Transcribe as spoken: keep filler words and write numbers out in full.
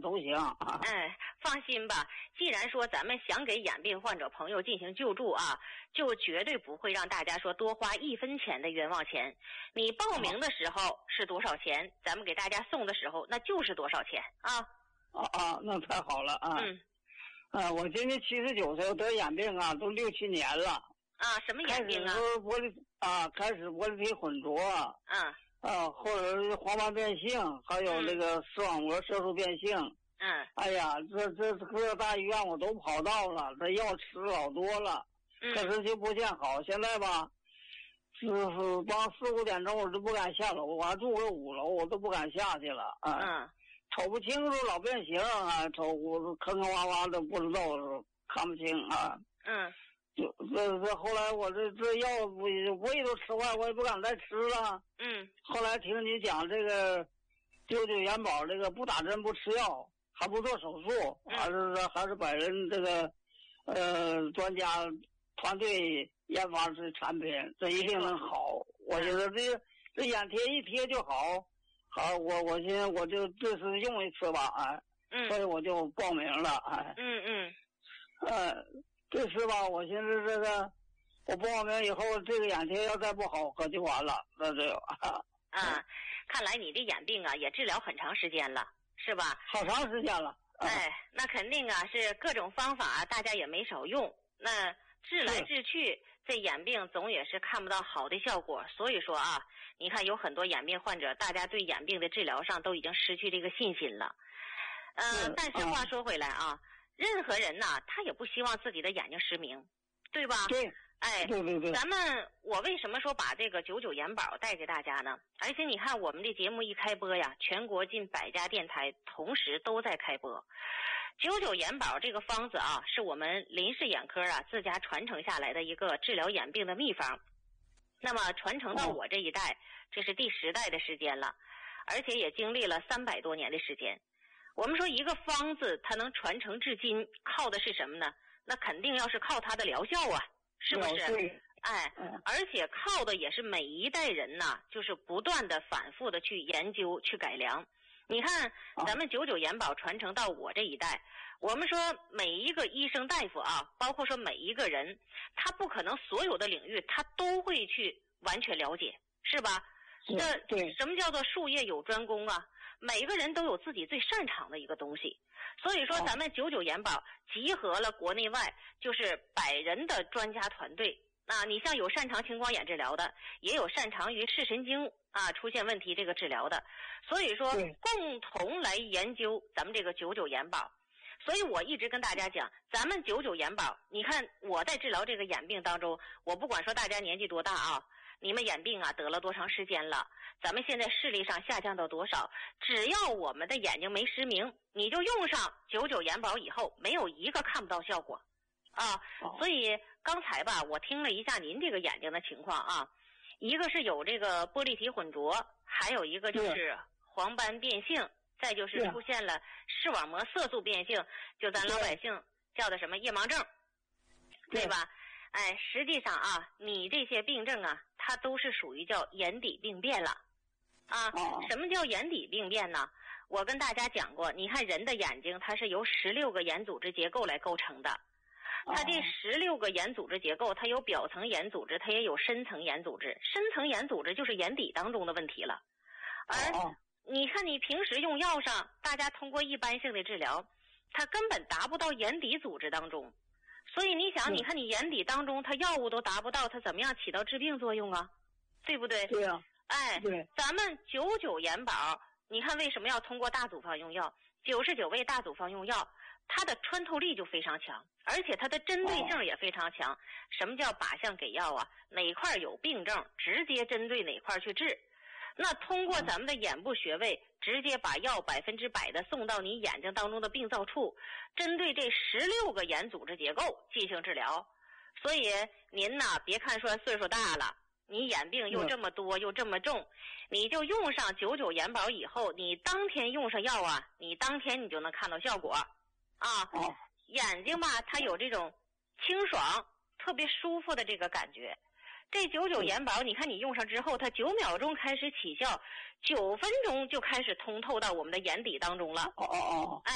都行啊。 哎，放心吧，既然说咱们想给眼病患者朋友进行救助啊，就绝对不会让大家说多花一分钱的冤枉钱。你报名的时候是多少钱，咱们给大家送的时候那就是多少钱啊。 啊啊，那太好了啊。 嗯。 啊，我今年七十九岁，我得眼病啊，都六七年了。 啊，什么眼病啊？ 开始是玻璃啊，开始玻璃体混浊。 嗯。 啊，或者是黄斑变性，还有那个视网膜色素变性。 嗯。 哎呀，这这各大医院我都跑到了，这药吃老多了， 嗯、 可是就不见好。现在吧，是是帮四五点钟我都不敢下楼，我还住个五楼，我都不敢下去了啊。 嗯。 瞅不清楚，老变形啊，瞅我坑坑洼洼的，不知道看不清啊。 嗯。 就这这后来我这这药我我也都吃坏，我也不敢再吃了。 嗯。 后来听你讲这个九九元宝，这个不打针不吃药，还不做手术， 嗯、 还是还是本人这个呃专家团队研发这产品，这一定能好。我觉得这这眼贴一贴就好。好，我我现在我就这次用一次吧，哎， 嗯， 所以我就报名了，哎， 嗯嗯， 呃，这次吧，我寻思这个，我报名以后，这个眼贴要再不好，可就完了，那这啊， 啊，看来你这眼病啊也治疗很长时间了，是吧？ 好长时间了， 啊、哎，那肯定啊是各种方法大家也没少用，那治来治去，这眼病总也是看不到好的效果，所以说啊。你看，有很多眼病患者，大家对眼病的治疗上都已经失去这个信心了。呃，但是话说回来啊，任何人呐，他也不希望自己的眼睛失明，对吧？ 对， 哎， 对对对。 咱们我为什么说把这个九九眼宝带给大家呢？而且你看，我们这节目一开播呀，全国近百家电台同时都在开播。九九眼宝这个方子啊，是我们林氏眼科啊自家传承下来的一个治疗眼病的秘方。那么传承到我这一代，这是第十代的时间了，而且也经历了三百多年的时间。我们说一个方子它能传承至今，靠的是什么呢？那肯定要是靠它的疗效啊，是不是？哎，而且靠的也是每一代人呐，就是不断的反复的去研究去改良。你看咱们九九眼宝传承到我这一代，我们说每一个医生大夫啊，包括说每一个人，他不可能所有的领域他都会去完全了解，是吧？这对， 什么叫做术业有专攻啊？每个人都有自己最擅长的一个东西，所以说咱们九九眼宝集合了国内外就是百人的专家团队啊，你像有擅长青光眼治疗的，也有擅长于视神经啊出现问题这个治疗的，所以说共同来研究咱们这个九九眼宝。所以我一直跟大家讲，咱们九九眼宝，你看我在治疗这个眼病当中，我不管说大家年纪多大啊，你们眼病啊得了多长时间了，咱们现在视力上下降到多少，只要我们的眼睛没失明，你就用上九九眼宝以后，没有一个看不到效果啊。所以刚才吧，我听了一下您这个眼睛的情况啊，一个是有这个玻璃体混浊，还有一个就是黄斑变性，再就是出现了视网膜色素变性，就咱老百姓叫的什么夜盲症，对吧？哎，实际上啊，你这些病症啊，它都是属于叫眼底病变了啊。什么叫眼底病变呢？我跟大家讲过，你看人的眼睛它是由十六个眼组织结构来构成的，它这十六个眼组织结构，它有表层眼组织，它也有深层眼组织，深层眼组织就是眼底当中的问题了。而你看你平时用药上，大家通过一般性的治疗，它根本达不到眼底组织当中，所以你想，你看你眼底当中它药物都达不到，它怎么样起到治病作用啊？对不对？ 对啊。 哎， 对， 咱们九九眼宝，你看为什么要通过大组方用药？九十九味大组方用药，它的穿透力就非常强，而且它的针对性也非常强。什么叫靶向给药啊？哪块有病症，直接针对哪块去治。那通过咱们的眼部穴位，直接把药百分之百的送到你眼睛当中的病灶处，针对这十六个眼组织结构进行治疗。所以您呐，别看说岁数大了，你眼病又这么多又这么重，你就用上九九眼宝以后，你当天用上药啊，你当天你就能看到效果啊。眼睛吧，它有这种清爽特别舒服的这个感觉。这九九眼宝，你看你用上之后，它九秒钟开始起效，九分钟就开始通透到我们的眼底当中了。 哦哦哦， 哎，